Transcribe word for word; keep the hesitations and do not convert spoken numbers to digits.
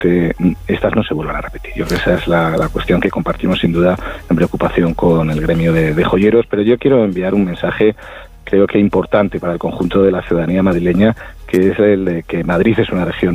eh, estas no se vuelvan a repetir. Yo creo que esa es la, la cuestión que compartimos sin duda en preocupación con el gremio de, de joyeros, pero yo quiero enviar un mensaje creo que importante para el conjunto de la ciudadanía madrileña, que es el de que Madrid es una región